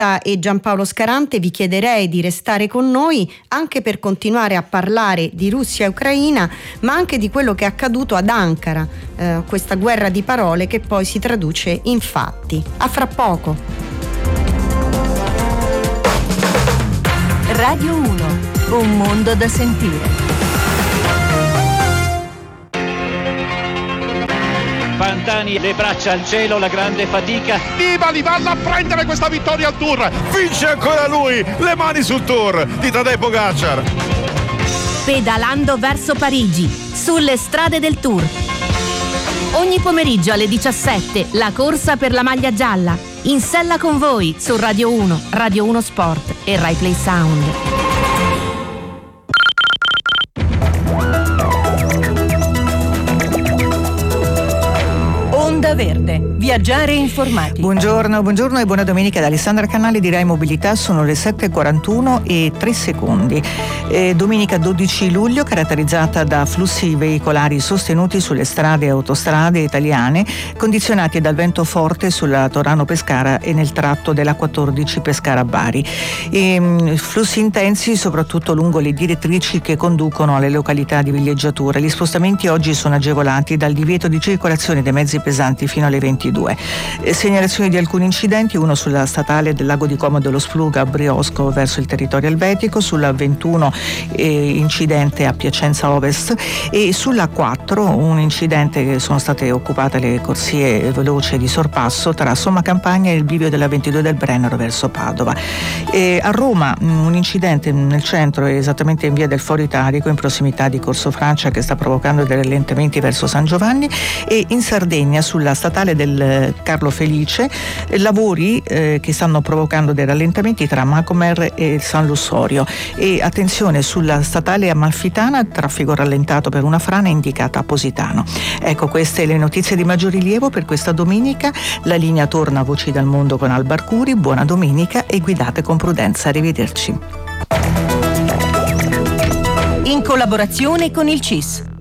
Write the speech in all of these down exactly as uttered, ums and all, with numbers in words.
e Giampaolo Scarante, vi chiederei di restare con noi anche per continuare a parlare di Russia e Ucraina, ma anche di quello che è accaduto ad Ankara, eh, questa guerra di parole che poi si traduce in fatti. A fra poco. Radio uno, un mondo da sentire. Pantani, le braccia al cielo, la grande fatica. Nibali vanno a prendere questa vittoria al Tour. Vince ancora lui, le mani sul Tour di Tadej Pogačar. Pedalando verso Parigi, sulle strade del Tour. Ogni pomeriggio alle diciassette, la corsa per la maglia gialla. In sella con voi su Radio uno, Radio uno Sport e Rai Play Sound. Onda Verde, viaggiare informati. Buongiorno, buongiorno e buona domenica da Alessandra Canali di Rai Mobilità. Sono le sette e quarantuno e tre secondi. Eh, domenica dodici luglio, caratterizzata da flussi veicolari sostenuti sulle strade e autostrade italiane, condizionati dal vento forte sulla Torano-Pescara e nel tratto della quattordici Pescara-Bari. E, flussi intensi soprattutto lungo le direttrici che conducono alle località di villeggiatura. Gli spostamenti oggi sono agevolati dal divieto di circolazione dei mezzi pesanti fino alle ventidue. Eh, segnalazioni di alcuni incidenti, uno sulla statale del Lago di Como dello Spluga a Briosco verso il territorio elvetico, sulla ventuno eh, incidente a Piacenza Ovest e sulla quattro un incidente che sono state occupate le corsie veloci di sorpasso tra Somma Campagna e il bivio della ventidue del Brennero verso Padova. E a Roma un incidente nel centro, esattamente in via del Foro Italico in prossimità di Corso Francia, che sta provocando dei rallentamenti verso San Giovanni, e in Sardegna sulla statale del Carlo Felice lavori eh, che stanno provocando dei rallentamenti tra Macomer e San Lussorio. E attenzione sulla statale Amalfitana, traffico rallentato per una frana indicata a Positano. Ecco, queste le notizie di maggior rilievo per questa domenica. La linea torna a Voci dal Mondo con Alba Arcuri. Buona domenica e guidate con prudenza. Arrivederci. In collaborazione con il C I S.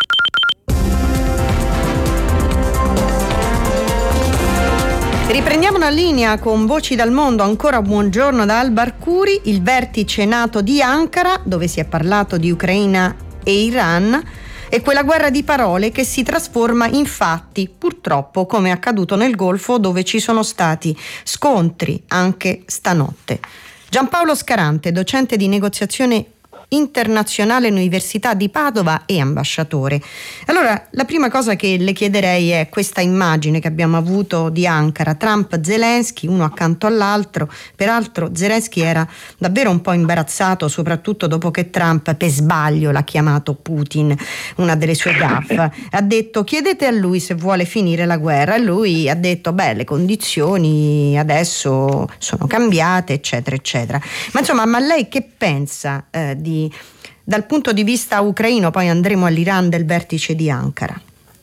Riprendiamo la linea con Voci dal Mondo. Ancora buongiorno da Alba Arcuri. Il vertice NATO di Ankara, dove si è parlato di Ucraina e Iran, e quella guerra di parole che si trasforma in fatti, purtroppo, come è accaduto nel Golfo, dove ci sono stati scontri anche stanotte. Giampaolo Scarante, docente di negoziazione internazionale all'Università di Padova e ambasciatore. Allora, la prima cosa che le chiederei è questa immagine che abbiamo avuto di Ankara, Trump-Zelensky, uno accanto all'altro. Peraltro Zelensky era davvero un po' imbarazzato, soprattutto dopo che Trump per sbaglio l'ha chiamato Putin, una delle sue gaffe. Ha detto: chiedete a lui se vuole finire la guerra, e lui ha detto: beh, le condizioni adesso sono cambiate, eccetera eccetera. Ma insomma, ma lei che pensa eh, di dal punto di vista ucraino? Poi andremo all'Iran, del vertice di Ankara.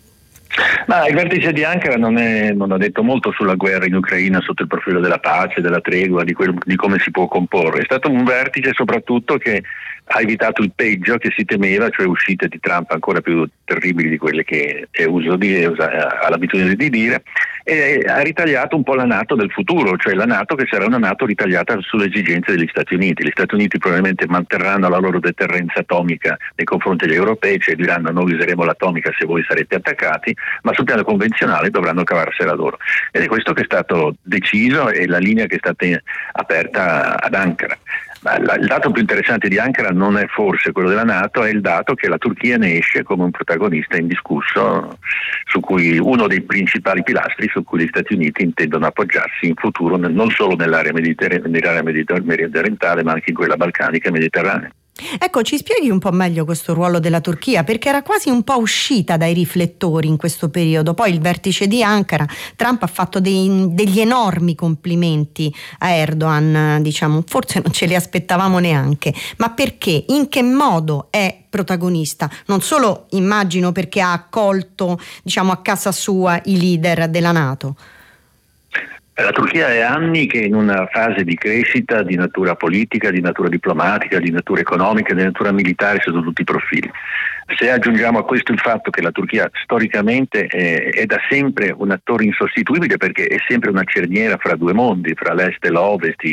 Ma il vertice di Ankara non, è, non ha detto molto sulla guerra in Ucraina sotto il profilo della pace, della tregua, di, quel, di come si può comporre. È stato un vertice soprattutto che ha evitato il peggio che si temeva, cioè uscite di Trump ancora più terribili di quelle che è uso di, ha l'abitudine di dire, e ha ritagliato un po' la NATO del futuro, cioè la NATO che sarà una NATO ritagliata sulle esigenze degli Stati Uniti. Gli Stati Uniti probabilmente manterranno la loro deterrenza atomica nei confronti degli europei, cioè diranno: noi useremo l'atomica se voi sarete attaccati, ma sul piano convenzionale dovranno cavarsela loro. Ed è questo che è stato deciso e la linea che è stata aperta ad Ankara. Ma il dato più interessante di Ankara non è forse quello della NATO, è il dato che la Turchia ne esce come un protagonista indiscusso, su cui uno dei principali pilastri su cui gli Stati Uniti intendono appoggiarsi in futuro, non solo nell'area mediterranea, mediorientale, ma anche in quella balcanica e mediterranea. Ecco, ci spieghi un po' meglio questo ruolo della Turchia, perché era quasi un po' uscita dai riflettori in questo periodo. Poi il vertice di Ankara, Trump ha fatto dei, degli enormi complimenti a Erdogan, diciamo, forse non ce li aspettavamo neanche. Ma perché? In che modo è protagonista? Non solo, immagino, perché ha accolto, diciamo, a casa sua i leader della NATO. La Turchia è anni che è in una fase di crescita di natura politica, di natura diplomatica, di natura economica, di natura militare sotto tutti i profili. Se aggiungiamo a questo il fatto che la Turchia storicamente è, è da sempre un attore insostituibile, perché è sempre una cerniera fra due mondi, fra l'est e l'ovest,